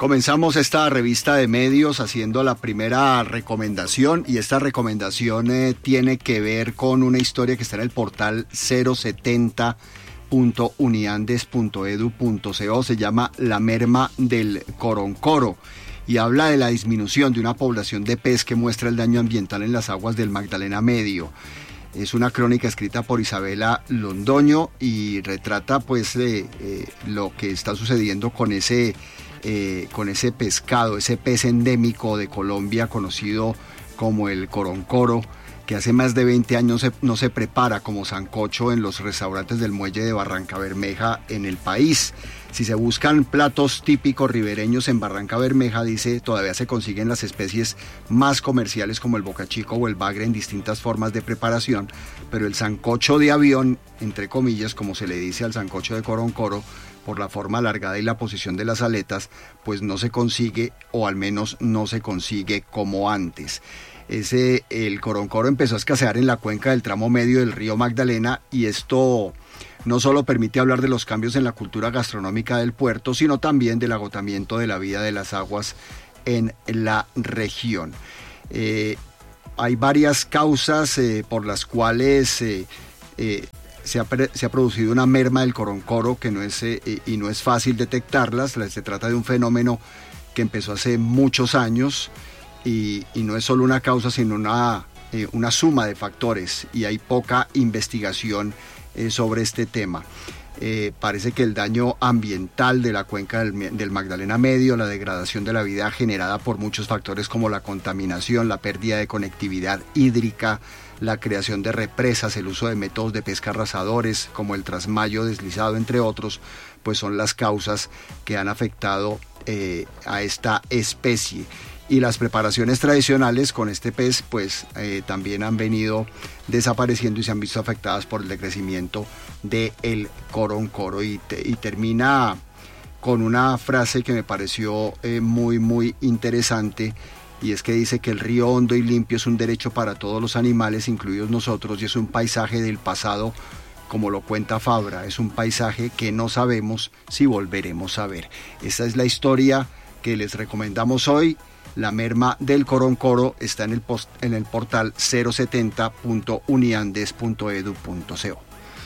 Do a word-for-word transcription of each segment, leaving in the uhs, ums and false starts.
Comenzamos esta revista de medios haciendo la primera recomendación y esta recomendación eh, tiene que ver con una historia que está en el portal cero setenta punto uniandes punto edu punto co. Se llama La merma del coroncoro y habla de la disminución de una población de pez que muestra el daño ambiental en las aguas del Magdalena Medio. Es una crónica escrita por Isabela Londoño y retrata pues eh, eh, lo que está sucediendo con ese Eh, con ese pescado, ese pez endémico de Colombia conocido como el coroncoro, que hace más de veinte años se, no se prepara como sancocho en los restaurantes del muelle de Barrancabermeja en el país. Si se buscan platos típicos ribereños en Barrancabermeja, dice, todavía se consiguen las especies más comerciales como el bocachico o el bagre en distintas formas de preparación, pero el sancocho de avión, entre comillas, como se le dice al sancocho de coroncoro, por la forma alargada y la posición de las aletas, pues no se consigue, o al menos no se consigue como antes. Ese, el coroncoro empezó a escasear en la cuenca del tramo medio del río Magdalena y esto no solo permite hablar de los cambios en la cultura gastronómica del puerto, sino también del agotamiento de la vida de las aguas en la región. Eh, hay varias causas eh, por las cuales eh, eh, Se ha, se ha producido una merma del coroncoro que no es, eh, y no es fácil detectarlas. Se trata de un fenómeno que empezó hace muchos años y, y no es solo una causa sino una, eh, una suma de factores y hay poca investigación eh, sobre este tema. Eh, parece que el daño ambiental de la cuenca del, del Magdalena Medio, la degradación de la vida generada por muchos factores como la contaminación, la pérdida de conectividad hídrica, la creación de represas, el uso de métodos de pesca arrasadores como el trasmayo deslizado, entre otros, pues son las causas que han afectado eh, a esta especie. Y las preparaciones tradicionales con este pez pues eh, también han venido desapareciendo y se han visto afectadas por el decrecimiento del coroncoro. Y, te, y termina con una frase que me pareció eh, muy muy interesante, y es que dice que el río hondo y limpio es un derecho para todos los animales, incluidos nosotros, y es un paisaje del pasado, como lo cuenta Fabra, es un paisaje que no sabemos si volveremos a ver. Esta es la historia que les recomendamos hoy. La merma del coroncoro está en el, post, en el portal cero setenta punto uniandes punto edu punto co.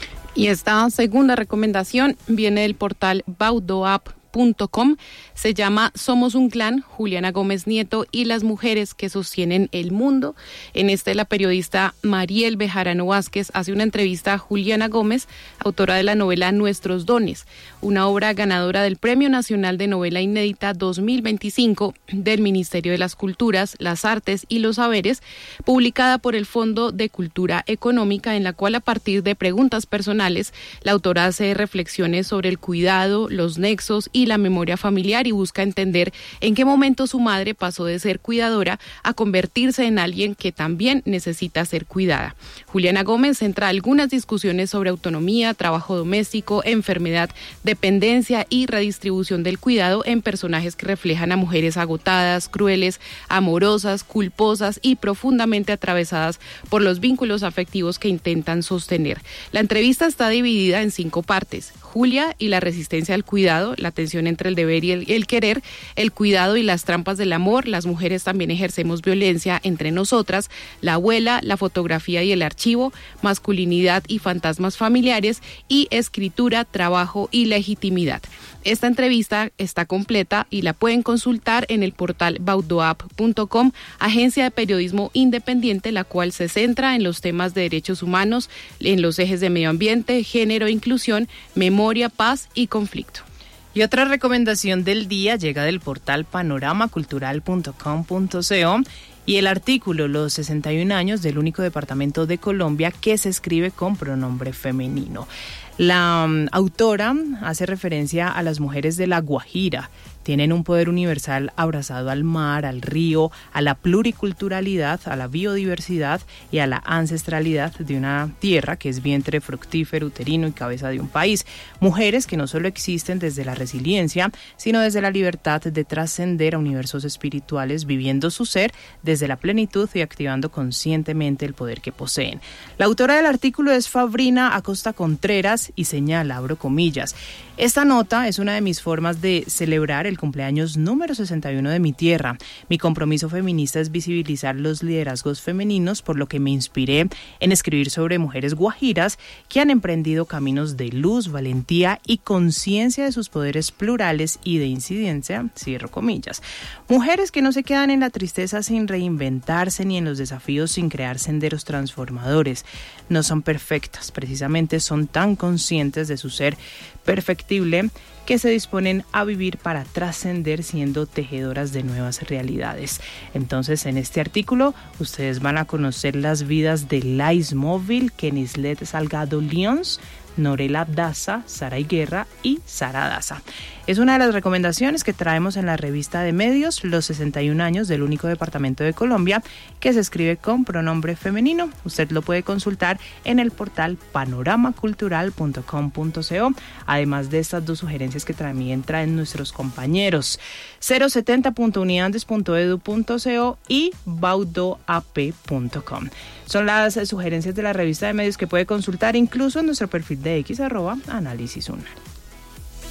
Y esta segunda recomendación viene del portal baudoap punto com. Se llama Somos un clan, Juliana Gómez Nieto y las mujeres que sostienen el mundo. En este la periodista Mariel Bejarano Vázquez hace una entrevista a Juliana Gómez, autora de la novela Nuestros Dones, una obra ganadora del Premio Nacional de Novela Inédita dos mil veinticinco del Ministerio de las Culturas, las Artes y los Saberes, publicada por el Fondo de Cultura Económica, en la cual a partir de preguntas personales la autora hace reflexiones sobre el cuidado, los nexos y la memoria familiar y busca entender en qué momento su madre pasó de ser cuidadora a convertirse en alguien que también necesita ser cuidada. Juliana Gómez centra algunas discusiones sobre autonomía, trabajo doméstico, enfermedad, dependencia y redistribución del cuidado en personajes que reflejan a mujeres agotadas, crueles, amorosas, culposas y profundamente atravesadas por los vínculos afectivos que intentan sostener. La entrevista está dividida en cinco partes: Julia y la resistencia al cuidado, la tensión entre el deber y el, el querer, el cuidado y las trampas del amor, las mujeres también ejercemos violencia entre nosotras, la abuela, la fotografía y el archivo, masculinidad y fantasmas familiares, y escritura, trabajo y legitimidad. Esta entrevista está completa y la pueden consultar en el portal baudoap punto com, agencia de periodismo independiente, la cual se centra en los temas de derechos humanos, en los ejes de medio ambiente, género, inclusión, memoria, paz y conflicto. Y otra recomendación del día llega del portal panorama cultural punto com punto co y el artículo Los sesenta y un años del único departamento de Colombia que se escribe con pronombre femenino. La um, autora hace referencia a las mujeres de La Guajira. Tienen un poder universal abrazado al mar, al río, a la pluriculturalidad, a la biodiversidad y a la ancestralidad de una tierra que es vientre fructífero, uterino y cabeza de un país. Mujeres que no solo existen desde la resiliencia, sino desde la libertad de trascender a universos espirituales, viviendo su ser desde la plenitud y activando conscientemente el poder que poseen. La autora del artículo es Fabrina Acosta Contreras mujeres y señala, abro comillas, esta nota es una de mis formas de celebrar el cumpleaños número sesenta y uno de mi tierra. Mi compromiso feminista es visibilizar los liderazgos femeninos, por lo que me inspiré en escribir sobre mujeres guajiras que han emprendido caminos de luz, valentía y conciencia de sus poderes plurales y de incidencia, cierro comillas. Mujeres que no se quedan en la tristeza sin reinventarse ni en los desafíos sin crear senderos transformadores. No son perfectas, precisamente son tan conscientes de su ser perfectible que se disponen a vivir para trascender siendo tejedoras de nuevas realidades. Entonces, en este artículo, ustedes van a conocer las vidas de Lais Móvil, Kenislet Salgado Lyons, Norela Daza, Sara Guerra y Sara Daza. Es una de las recomendaciones que traemos en la revista de medios Los sesenta y un años del único departamento de Colombia, que se escribe con pronombre femenino. Usted lo puede consultar en el portal panorama cultural punto com punto co, además de estas dos sugerencias que también traen nuestros compañeros cero setenta punto uniandes punto edu punto co y baudoap punto com. Son las sugerencias de la revista de medios que puede consultar incluso en nuestro perfil de X arroba análisis unal.